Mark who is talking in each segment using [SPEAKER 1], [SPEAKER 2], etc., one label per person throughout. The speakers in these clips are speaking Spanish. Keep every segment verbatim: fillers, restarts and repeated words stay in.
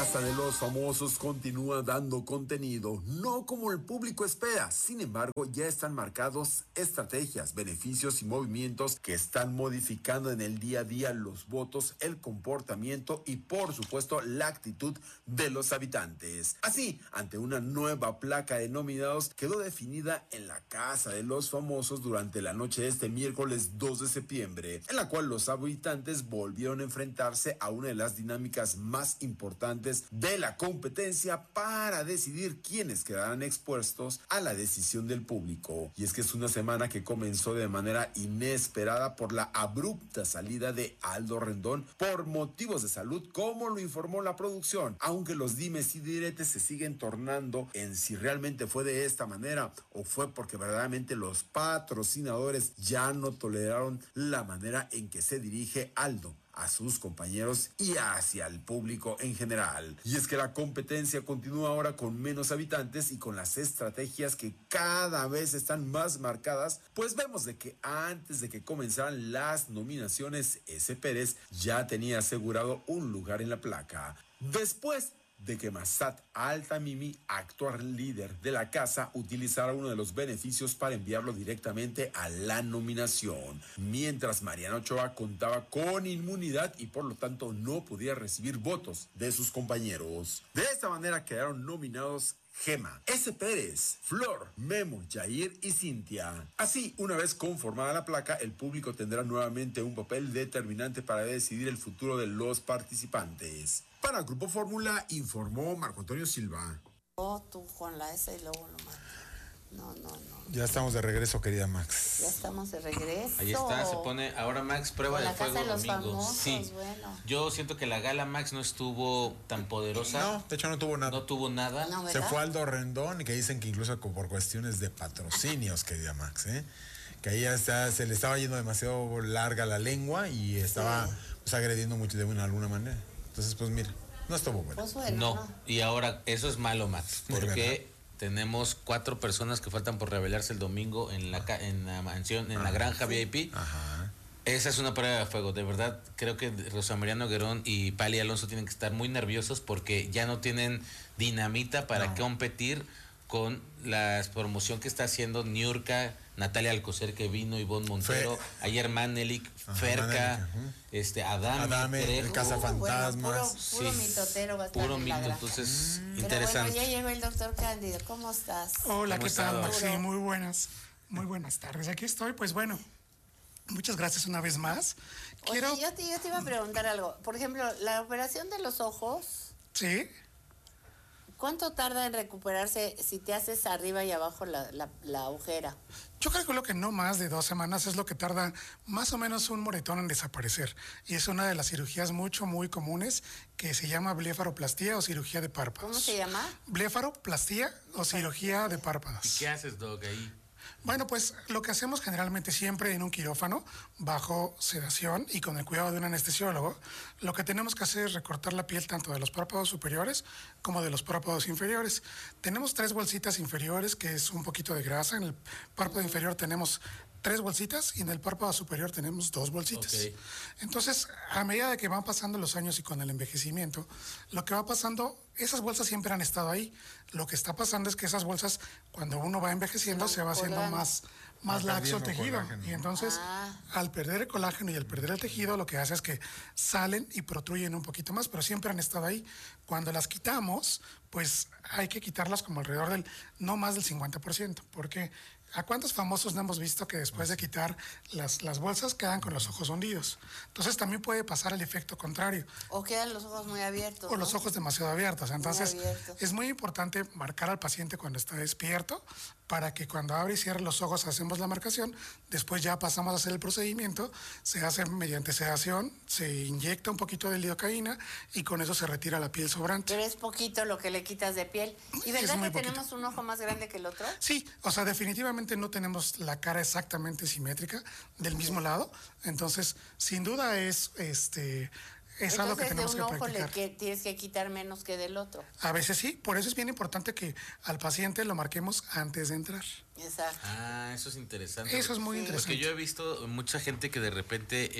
[SPEAKER 1] Casa de los Famosos continúa dando contenido, no como el público espera. Sin embargo, ya están marcados estrategias, beneficios y movimientos que están modificando en el día a día los votos, el comportamiento y, por supuesto, la actitud de los habitantes. Así, ante una nueva placa de nominados, quedó definida en la Casa de los Famosos durante la noche de este miércoles dos de septiembre, en la cual los habitantes volvieron a enfrentarse a una de las dinámicas más importantes de la competencia para decidir quiénes quedarán expuestos a la decisión del público. Y es que es una semana que comenzó de manera inesperada por la abrupta salida de Aldo Rendón por motivos de salud, como lo informó la producción, aunque los dimes y diretes se siguen tornando en si realmente fue de esta manera o fue porque verdaderamente los patrocinadores ya no toleraron la manera en que se dirige Aldo a sus compañeros y hacia el público en general. Y es que la competencia continúa ahora con menos habitantes y con las estrategias que cada vez están más marcadas, pues vemos de que antes de que comenzaran las nominaciones, ese Pérez ya tenía asegurado un lugar en la placa. Después de que Massad Altamimi, actual líder de la casa, utilizara uno de los beneficios para enviarlo directamente a la nominación, mientras Mariana Ochoa contaba con inmunidad y por lo tanto no podía recibir votos de sus compañeros. De esta manera quedaron nominados Gema, ese Pérez, Flor, Memo, Jair y Cintia. Así, una vez conformada la placa, el público tendrá nuevamente un papel determinante para decidir el futuro de los participantes. Para el Grupo Fórmula, informó Marco Antonio Silva.
[SPEAKER 2] Oh, tú con la S y luego lo mandas. No, no, no.
[SPEAKER 3] Ya estamos de regreso, querida Max.
[SPEAKER 2] Ya estamos de regreso.
[SPEAKER 4] Ahí está, se pone ahora Max prueba
[SPEAKER 2] con
[SPEAKER 4] de
[SPEAKER 2] la
[SPEAKER 4] fuego
[SPEAKER 2] casa de los
[SPEAKER 4] domingo.
[SPEAKER 2] famosos,
[SPEAKER 4] Sí.
[SPEAKER 2] Bueno.
[SPEAKER 4] Yo siento que la gala Max no estuvo tan poderosa.
[SPEAKER 3] No, de hecho no tuvo nada.
[SPEAKER 4] No tuvo nada.
[SPEAKER 2] No,
[SPEAKER 3] Se fue Aldo Rendón, y que dicen que incluso por cuestiones de patrocinios, querida Max, ¿eh? Que ahí ya está, se le estaba yendo demasiado larga la lengua y estaba, sí, pues, agrediendo mucho de una, alguna manera. Entonces, pues mira, no estuvo bueno.
[SPEAKER 2] Pues bueno
[SPEAKER 4] no.
[SPEAKER 2] no,
[SPEAKER 4] y ahora eso es malo, Max, porque tenemos cuatro personas que faltan por revelarse el domingo en la en la mansión, en ah, la granja sí. V I P. Ajá. Esa es una prueba de fuego, de verdad. Creo que Rosa María Noguerón y Pali Alonso tienen que estar muy nerviosos porque ya no tienen dinamita para no. competir con la promoción que está haciendo Niurka, Natalia Alcocer, que vino, Ivonne Montero, Fe, ayer Manelik, ajá, Ferca, Manelik, uh-huh. este Adame,
[SPEAKER 3] Adame el Cazafantasmas.
[SPEAKER 2] Bueno, puro, puro sí,
[SPEAKER 4] mitotero va a estar puro en mito, la entonces mm. interesante.
[SPEAKER 2] Pero bueno, ya llegó el doctor Cándido, ¿cómo estás?
[SPEAKER 5] Hola, ¿qué tal, Maxi? Muy buenas, muy buenas tardes. Aquí estoy, pues bueno, muchas gracias una vez más.
[SPEAKER 2] Quiero... Oye, yo te, yo te iba a preguntar algo. Por ejemplo, la operación de los ojos.
[SPEAKER 5] Sí.
[SPEAKER 2] ¿Cuánto tarda en recuperarse si te haces arriba y abajo la, la, la agujera?
[SPEAKER 5] Yo calculo que no más de dos semanas es lo que tarda más o menos un moretón en desaparecer. Y es una de las cirugías mucho, muy comunes que se llama blefaroplastía o cirugía de párpados.
[SPEAKER 2] ¿Cómo se llama?
[SPEAKER 5] Blefaroplastía o cirugía de párpados.
[SPEAKER 4] ¿Y qué haces, Doc, ahí?
[SPEAKER 5] Bueno, pues lo que hacemos generalmente siempre en un quirófano, bajo sedación y con el cuidado de un anestesiólogo, lo que tenemos que hacer es recortar la piel tanto de los párpados superiores como de los párpados inferiores. Tenemos tres bolsitas inferiores, que es un poquito de grasa. En el párpado uh-huh. inferior tenemos tres bolsitas y en el párpado superior tenemos dos bolsitas. Okay. Entonces, a medida de que van pasando los años y con el envejecimiento, lo que va pasando, esas bolsas siempre han estado ahí. Lo que está pasando es que esas bolsas, cuando uno va envejeciendo, se va haciendo más, más laxo el tejido. Colágeno. Y entonces, ah. al perder el colágeno y al perder el tejido, lo que hace es que salen y protruyen un poquito más, pero siempre han estado ahí. Cuando las quitamos, pues hay que quitarlas como alrededor del, no más del cincuenta por ciento, porque ¿a cuántos famosos no hemos visto que después de quitar las, las bolsas quedan con los ojos hundidos? Entonces también puede pasar el efecto contrario.
[SPEAKER 2] O quedan los ojos muy abiertos.
[SPEAKER 5] O ¿no? los ojos demasiado abiertos. Entonces muy abiertos. Es muy importante marcar al paciente cuando está despierto para que cuando abre y cierre los ojos hacemos la marcación, después ya pasamos a hacer el procedimiento, se hace mediante sedación, se inyecta un poquito de lidocaína y con eso se retira la piel sobrante.
[SPEAKER 2] Pero es poquito lo que le quitas de piel. ¿Y verdad que poquito. tenemos un ojo más grande que el otro?
[SPEAKER 5] Sí, o sea, definitivamente no tenemos la cara exactamente simétrica del mismo lado, entonces sin duda es este es
[SPEAKER 2] Entonces,
[SPEAKER 5] algo que tenemos
[SPEAKER 2] de un
[SPEAKER 5] que
[SPEAKER 2] ojo
[SPEAKER 5] practicar.
[SPEAKER 2] Le que tienes que quitar menos que del otro.
[SPEAKER 5] A veces sí, por eso es bien importante que al paciente lo marquemos antes de entrar.
[SPEAKER 2] Exacto.
[SPEAKER 4] Ah, eso es interesante.
[SPEAKER 5] Eso es muy
[SPEAKER 4] sí.
[SPEAKER 5] interesante.
[SPEAKER 4] Porque yo he visto mucha gente que de repente eh,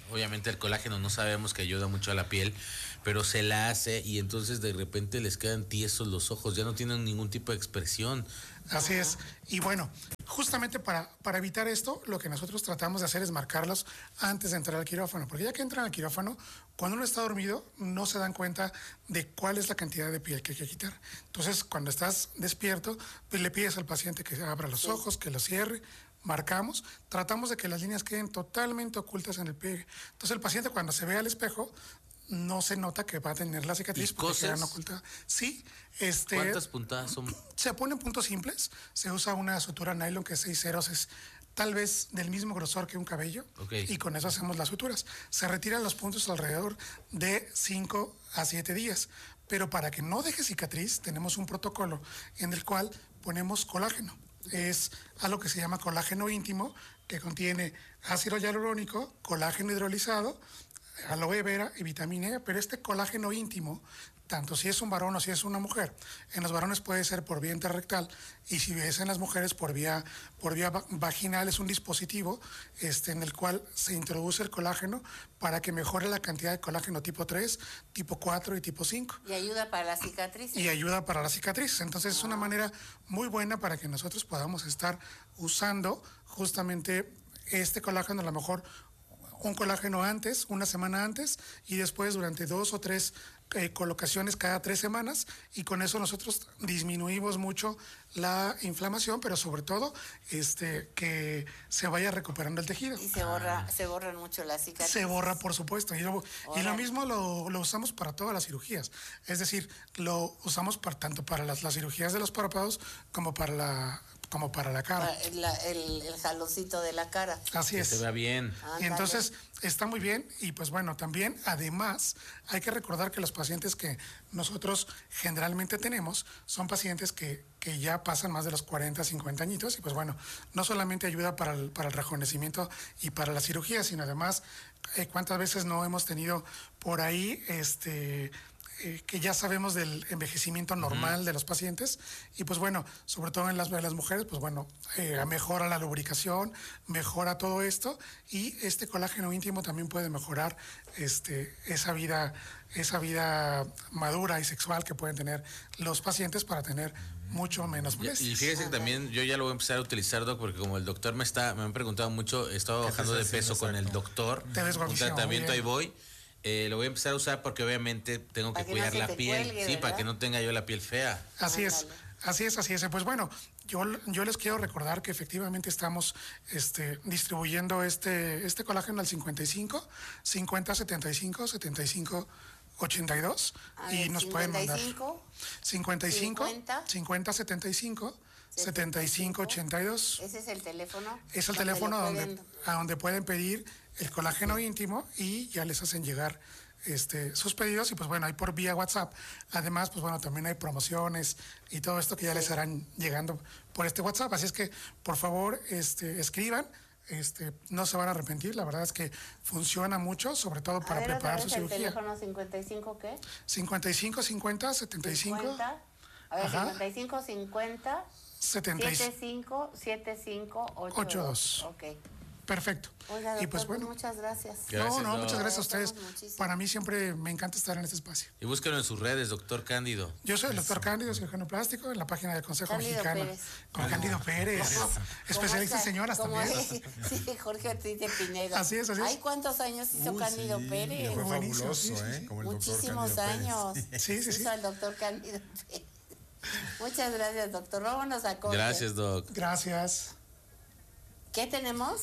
[SPEAKER 4] obviamente el colágeno no sabemos que ayuda mucho a la piel, pero se la hace y entonces de repente les quedan tiesos los ojos, ya no tienen ningún tipo de expresión.
[SPEAKER 5] Así es. Y bueno, justamente para, para evitar esto, lo que nosotros tratamos de hacer es marcarlos antes de entrar al quirófano, porque ya que entran al quirófano, cuando uno está dormido, no se dan cuenta de cuál es la cantidad de piel que hay que quitar. Entonces, cuando estás despierto, pues le pides al paciente que abra los ojos, que los cierre, marcamos, tratamos de que las líneas queden totalmente ocultas en el pliegue. Entonces, el paciente cuando se ve al espejo, no se nota que va a tener la cicatriz porque quedan ocultas. Sí, este.
[SPEAKER 4] ¿Cuántas puntadas son?
[SPEAKER 5] Se ponen puntos simples, se usa una sutura nylon que es seis ceros, es tal vez del mismo grosor que un cabello,
[SPEAKER 4] okay.
[SPEAKER 5] Y con eso hacemos las suturas. Se retiran los puntos alrededor de cinco a siete días, pero para que no deje cicatriz tenemos un protocolo en el cual ponemos colágeno. Es algo que se llama colágeno íntimo, que contiene ácido hialurónico, colágeno hidrolizado, aloe vera y vitamina E, pero este colágeno íntimo, tanto si es un varón o si es una mujer, en los varones puede ser por vía interrectal y si es en las mujeres por vía, por vía vaginal, es un dispositivo este, en el cual se introduce el colágeno para que mejore la cantidad de colágeno tipo tres, tipo cuatro y tipo cinco.
[SPEAKER 2] Y ayuda para la cicatriz.
[SPEAKER 5] Y ayuda para las cicatrices. Entonces ah. es una manera muy buena para que nosotros podamos estar usando justamente este colágeno, a lo mejor un colágeno antes, una semana antes, y después durante dos o tres eh, colocaciones cada tres semanas, y con eso nosotros disminuimos mucho la inflamación, pero sobre todo este que se vaya recuperando el tejido.
[SPEAKER 2] Y se borra, se borran mucho las cicatrices.
[SPEAKER 5] Se borra, por supuesto, y lo, y lo mismo lo, lo usamos para todas las cirugías, es decir, lo usamos para, tanto para las, las cirugías de los párpados como para la como para la cara.
[SPEAKER 2] Para el, el, el jaloncito de la cara.
[SPEAKER 5] Así es.
[SPEAKER 4] Que se vea bien.
[SPEAKER 5] Y entonces está muy bien y pues bueno, también además hay que recordar que los pacientes que nosotros generalmente tenemos son pacientes que, que ya pasan más de los cuarenta, cincuenta añitos y pues bueno, no solamente ayuda para el, para el rejuvenecimiento y para la cirugía, sino además eh, cuántas veces no hemos tenido por ahí este... Eh, que ya sabemos del envejecimiento normal uh-huh. de los pacientes y pues bueno, sobre todo en las, en las mujeres, pues bueno, eh, mejora la lubricación, mejora todo esto y este colágeno íntimo también puede mejorar este, esa vida, esa vida madura y sexual que pueden tener los pacientes para tener mucho menos molestias.
[SPEAKER 4] Y fíjese que también yo ya lo voy a empezar a utilizar, Doc, porque como el doctor me está, me han preguntado mucho, he estado bajando de peso exacto. con el doctor,
[SPEAKER 5] Te ves
[SPEAKER 4] un tratamiento ahí voy. Eh, lo voy a empezar a usar porque obviamente tengo que, que cuidar no la piel, cuelgue, sí, ¿verdad? Para que no tenga yo la piel fea.
[SPEAKER 5] Así es, así es, así es. Pues bueno, yo, yo les quiero recordar que efectivamente estamos este, distribuyendo este, este colágeno al cincuenta y cinco, cincuenta, setenta y cinco, setenta y cinco, ochenta y dos y ver, nos cincuenta y cinco, pueden mandar cincuenta y cinco, cincuenta, cincuenta, setenta y cinco, setenta y cinco, ochenta y dos.
[SPEAKER 2] Ese es el teléfono.
[SPEAKER 5] Es el teléfono pueden... donde, a donde pueden pedir el colágeno íntimo y ya les hacen llegar este, sus pedidos y pues bueno, hay por vía WhatsApp. Además, pues bueno, también hay promociones y todo esto que ya sí. les harán llegando por este WhatsApp. Así es que, por favor, este, escriban. Este, no se van a arrepentir, la verdad es que funciona mucho, sobre todo para
[SPEAKER 2] ver,
[SPEAKER 5] preparar su
[SPEAKER 2] el
[SPEAKER 5] cirugía.
[SPEAKER 2] ¿El teléfono cincuenta y cinco qué?
[SPEAKER 5] cincuenta y cinco, cincuenta, setenta y cinco.
[SPEAKER 2] cincuenta, a ver, ajá. cincuenta y cinco, cincuenta,
[SPEAKER 5] setenta y
[SPEAKER 2] cinco, setenta y cinco, ochenta y dos. Ok.
[SPEAKER 5] Perfecto.
[SPEAKER 2] Oiga, doctor,
[SPEAKER 5] y pues bueno,
[SPEAKER 2] muchas gracias.
[SPEAKER 5] gracias no, no, muchas gracias a ustedes. Para mí siempre me encanta estar en este espacio.
[SPEAKER 4] Y búsquenlo en sus redes, doctor Cándido.
[SPEAKER 5] Yo soy el doctor Cándido, cirujano plástico, en la página del Consejo
[SPEAKER 2] Cándido
[SPEAKER 5] Mexicano.
[SPEAKER 2] Pérez.
[SPEAKER 5] Con Cándido Pérez. Especialista en señoras también.
[SPEAKER 2] Es, sí, Jorge Ortiz de Pinedo.
[SPEAKER 5] Así es, así es.
[SPEAKER 2] Ay, ¿cuántos años hizo
[SPEAKER 3] Uy,
[SPEAKER 2] Cándido
[SPEAKER 3] sí,
[SPEAKER 2] Pérez?
[SPEAKER 3] Fue
[SPEAKER 5] buenísimo,
[SPEAKER 3] fabuloso,
[SPEAKER 5] sí, sí,
[SPEAKER 3] ¿eh?
[SPEAKER 5] sí.
[SPEAKER 3] Como el
[SPEAKER 2] Muchísimos
[SPEAKER 3] doctor
[SPEAKER 2] años.
[SPEAKER 5] Sí, sí, sí.
[SPEAKER 2] Hizo al doctor Cándido Pérez. Muchas gracias, doctor. Vámonos a corte.
[SPEAKER 4] Gracias, doc.
[SPEAKER 5] Gracias.
[SPEAKER 2] ¿Qué tenemos?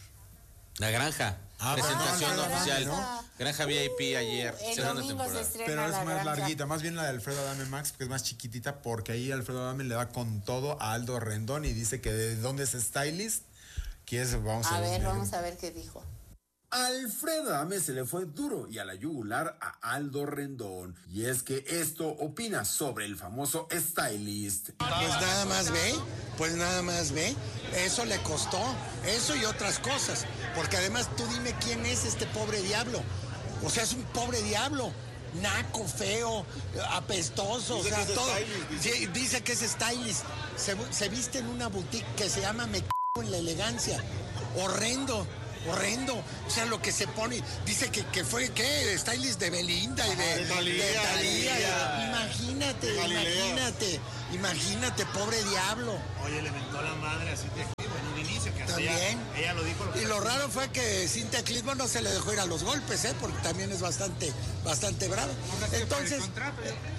[SPEAKER 4] La granja.
[SPEAKER 3] Ah,
[SPEAKER 4] presentación
[SPEAKER 3] no,
[SPEAKER 4] oficial.
[SPEAKER 3] ¿no?
[SPEAKER 4] Granja V I P ayer.
[SPEAKER 2] Uh, el
[SPEAKER 4] segunda
[SPEAKER 2] domingo
[SPEAKER 4] temporada.
[SPEAKER 2] se estrena
[SPEAKER 3] Pero es
[SPEAKER 2] la
[SPEAKER 3] más
[SPEAKER 2] granja.
[SPEAKER 3] larguita, más bien la de Alfredo Adame Max, porque es más chiquitita, porque ahí Alfredo Adame le da con todo a Aldo Rendón y dice que de dónde es stylist, que es, vamos a,
[SPEAKER 2] a ver,
[SPEAKER 3] ver,
[SPEAKER 2] vamos a ver qué dijo.
[SPEAKER 1] Alfredo Adame se le fue duro y a la yugular a Aldo Rendón. Y es que esto opina sobre el famoso stylist.
[SPEAKER 6] Pues nada más ve, pues nada más ve. Eso le costó, eso y otras cosas. Porque además tú dime quién es este pobre diablo. O sea, es un pobre diablo. Naco, feo, apestoso, dice o sea, todo. Dice, sí, dice que es stylist. Se, se viste en una boutique que se llama Me c*** en la elegancia. Horrendo. horrendo. O sea, lo que se pone, dice que, que fue, ¿qué? Stylist de Belinda y de,
[SPEAKER 7] de Thalía,
[SPEAKER 6] de Thalía.
[SPEAKER 7] Thalía.
[SPEAKER 6] Imagínate,
[SPEAKER 7] De Galilea.
[SPEAKER 6] imagínate, imagínate, pobre diablo.
[SPEAKER 8] Oye, le mentó la madre a Cintia Clitbo en un inicio que hacía.
[SPEAKER 6] También.
[SPEAKER 8] Ella lo dijo.
[SPEAKER 6] Y lo raro fue que Cintia Clitbo no se le dejó ir a los golpes, ¿eh? Porque también es bastante, bastante brava. Entonces,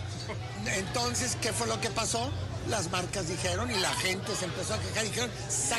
[SPEAKER 6] entonces, ¿qué fue lo que pasó? Las marcas dijeron y la gente se empezó a quejar y dijeron,